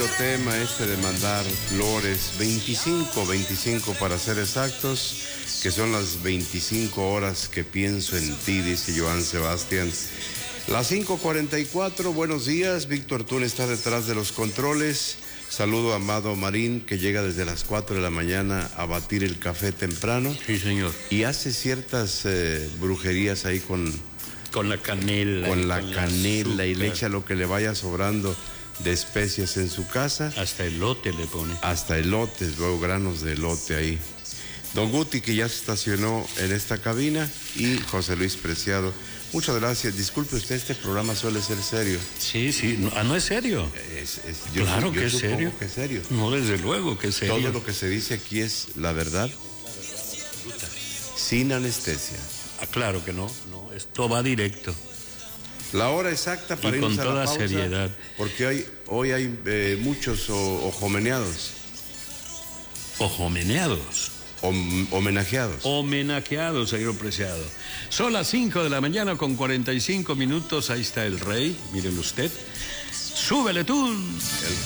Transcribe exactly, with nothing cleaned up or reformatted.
bonito tema este de mandar flores, veinticinco, veinticinco para ser exactos, que son las veinticinco horas que pienso en ti, dice Joan Sebastián. Las cinco cuarenta y cuatro, buenos días, Víctor Tún está detrás de los controles. Saludo a Amado Marín, que llega desde las cuatro de la mañana a batir el café temprano. Sí, señor. Y hace ciertas eh, brujerías ahí con... Con la canela. Con la con canela la y le echa lo que le vaya sobrando de especias en su casa. Hasta elote le pone. Hasta elotes, luego granos de elote ahí. Don Guti, que ya se estacionó en esta cabina, y José Luis Preciado. Muchas gracias. Disculpe usted, este programa suele ser serio. Sí, sí. No, ah, ¿no es serio? Es, es, yo claro su, yo que es serio. que es serio. No, desde luego que es serio. Todo lo que se dice aquí es la verdad. Sin anestesia. Ah, claro que no. No, esto va directo. La hora exacta para y irnos con a toda la pausa, seriedad. Porque hoy, hoy hay eh, muchos o, ojomeneados. Ojomeneados. Hom, homenajeados. Homenajeados, señor Preciado. Son las cinco de la mañana con cuarenta y cinco minutos. Ahí está el rey, miren usted. Súbele tú. El